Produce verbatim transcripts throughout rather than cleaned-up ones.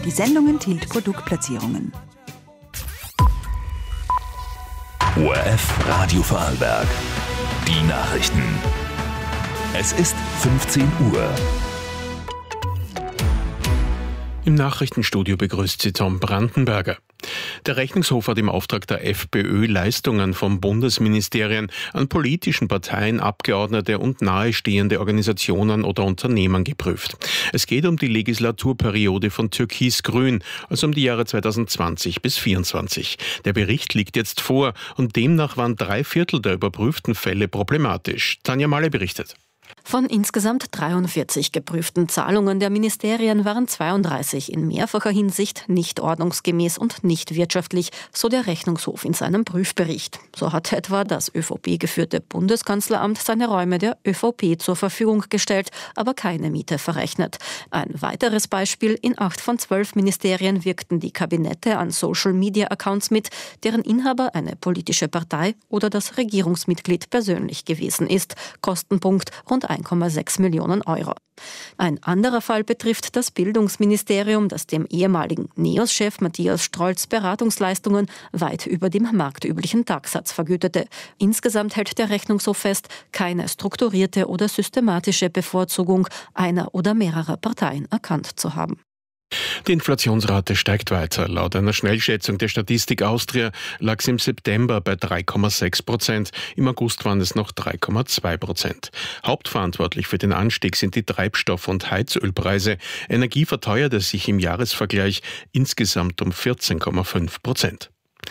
Die Sendung enthielt Produktplatzierungen. O R F Radio Vorarlberg. Die Nachrichten. Es ist fünfzehn Uhr. Im Nachrichtenstudio begrüßt Sie Tom Brandenberger. Der Rechnungshof hat im Auftrag der FPÖ Leistungen von Bundesministerien an politischen Parteien, Abgeordnete und nahestehende Organisationen oder Unternehmen geprüft. Es geht um die Legislaturperiode von Türkis-Grün, also um die Jahre zweitausendzwanzig bis zweitausendvierundzwanzig. Der Bericht liegt jetzt vor und demnach waren drei Viertel der überprüften Fälle problematisch. Tanja Malle berichtet. Von insgesamt dreiundvierzig geprüften Zahlungen der Ministerien waren zweiunddreißig in mehrfacher Hinsicht nicht ordnungsgemäß und nicht wirtschaftlich, so der Rechnungshof in seinem Prüfbericht. So hat etwa das ÖVP-geführte Bundeskanzleramt seine Räume der ÖVP zur Verfügung gestellt, aber keine Miete verrechnet. Ein weiteres Beispiel: in acht von zwölf Ministerien wirkten die Kabinette an Social-Media-Accounts mit, deren Inhaber eine politische Partei oder das Regierungsmitglied persönlich gewesen ist. Kostenpunkt rund eins Komma sechs Millionen Euro. Ein anderer Fall betrifft das Bildungsministerium, das dem ehemaligen NEOS-Chef Matthias Strolz Beratungsleistungen weit über dem marktüblichen Tagsatz vergütete. Insgesamt hält der Rechnungshof fest, keine strukturierte oder systematische Bevorzugung einer oder mehrerer Parteien erkannt zu haben. Die Inflationsrate steigt weiter. Laut einer Schnellschätzung der Statistik Austria lag sie im September bei drei Komma sechs Prozent. Im August waren es noch drei Komma zwei Prozent. Hauptverantwortlich für den Anstieg sind die Treibstoff- und Heizölpreise. Energie verteuerte sich im Jahresvergleich insgesamt um vierzehn Komma fünf Prozent.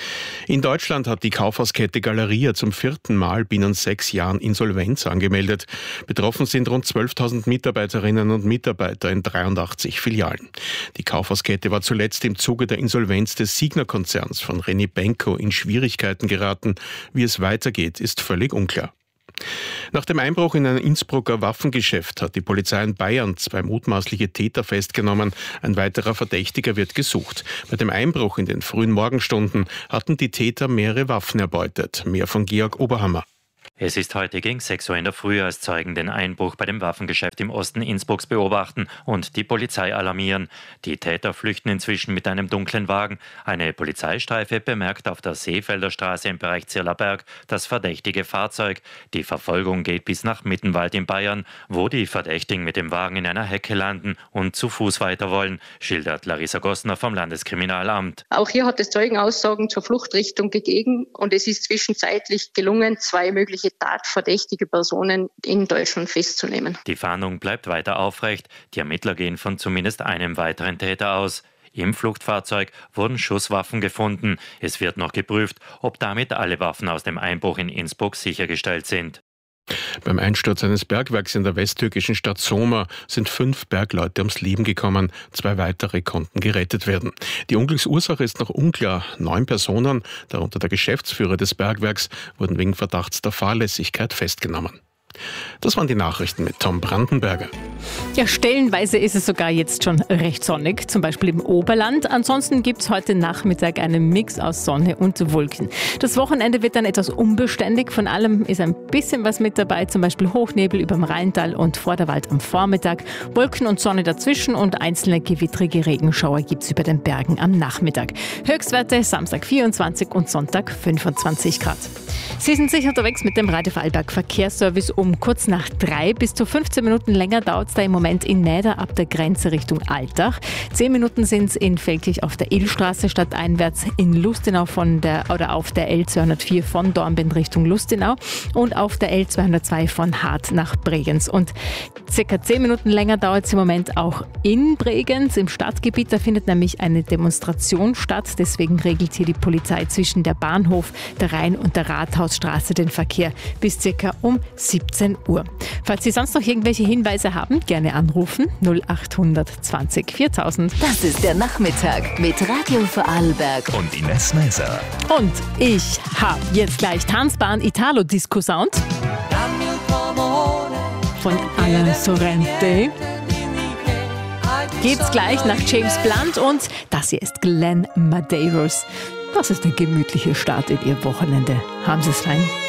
In Deutschland hat die Kaufhauskette Galeria zum vierten Mal binnen sechs Jahren Insolvenz angemeldet. Betroffen sind rund zwölftausend Mitarbeiterinnen und Mitarbeiter in dreiundachtzig Filialen. Die Kaufhauskette war zuletzt im Zuge der Insolvenz des Signa-Konzerns von René Benko in Schwierigkeiten geraten. Wie es weitergeht, ist völlig unklar. Nach dem Einbruch in ein Innsbrucker Waffengeschäft hat die Polizei in Bayern zwei mutmaßliche Täter festgenommen. Ein weiterer Verdächtiger wird gesucht. Bei dem Einbruch in den frühen Morgenstunden hatten die Täter mehrere Waffen erbeutet. Mehr von Georg Oberhammer. Es ist heute gegen sechs Uhr in der Früh, als Zeugen den Einbruch bei dem Waffengeschäft im Osten Innsbrucks beobachten und die Polizei alarmieren. Die Täter flüchten inzwischen mit einem dunklen Wagen. Eine Polizeistreife bemerkt auf der Seefelder Straße im Bereich Zirlerberg das verdächtige Fahrzeug. Die Verfolgung geht bis nach Mittenwald in Bayern, wo die Verdächtigen mit dem Wagen in einer Hecke landen und zu Fuß weiter wollen, schildert Larissa Gossner vom Landeskriminalamt. Auch hier hat es Zeugenaussagen zur Fluchtrichtung gegeben und es ist zwischenzeitlich gelungen, zwei mögliche tatverdächtige Personen in Deutschland festzunehmen. Die Fahndung bleibt weiter aufrecht. Die Ermittler gehen von zumindest einem weiteren Täter aus. Im Fluchtfahrzeug wurden Schusswaffen gefunden. Es wird noch geprüft, ob damit alle Waffen aus dem Einbruch in Innsbruck sichergestellt sind. Beim Einsturz eines Bergwerks in der westtürkischen Stadt Soma sind fünf Bergleute ums Leben gekommen. Zwei weitere konnten gerettet werden. Die Unglücksursache ist noch unklar. Neun Personen, darunter der Geschäftsführer des Bergwerks, wurden wegen Verdachts der Fahrlässigkeit festgenommen. Das waren die Nachrichten mit Tom Brandenberger. Ja, stellenweise ist es sogar jetzt schon recht sonnig, zum Beispiel im Oberland. Ansonsten gibt es heute Nachmittag einen Mix aus Sonne und Wolken. Das Wochenende wird dann etwas unbeständig. Von allem ist ein bisschen was mit dabei, zum Beispiel Hochnebel über dem Rheintal und Vorderwald am Vormittag. Wolken und Sonne dazwischen und einzelne gewittrige Regenschauer gibt es über den Bergen am Nachmittag. Höchstwerte Samstag vierundzwanzig und Sonntag fünfundzwanzig Grad. Sie sind sicher unterwegs mit dem Radio Vorarlberg Verkehrsservice um kurz nach drei. Bis zu fünfzehn Minuten länger dauert es da im Moment in Mäder ab der Grenze Richtung Altach. Zehn Minuten sind es in Feldkirch auf der Illstraße stadteinwärts, in Lustenau von der, oder auf der L zweihundertvier von Dornbirn Richtung Lustenau und auf der L zweihundertzwei von Hart nach Bregenz. Und circa zehn Minuten länger dauert es im Moment auch in Bregenz, im Stadtgebiet. Da findet nämlich eine Demonstration statt. Deswegen regelt hier die Polizei zwischen der Bahnhof, der Rhein- und der Rathausstraße den Verkehr bis circa um siebzehn Uhr. Falls Sie sonst noch irgendwelche Hinweise haben, gerne anrufen null acht zwanzig viertausend. Das ist der Nachmittag mit Radio Vorarlberg und Ines Meiser. Und ich habe jetzt gleich Tanzbahn Italo Disco Sound von Alain Sorrente. Geht's gleich nach James Blunt und das hier ist Glenn Medeiros. Das ist der gemütliche Start in Ihr Wochenende. Haben Sie es fein?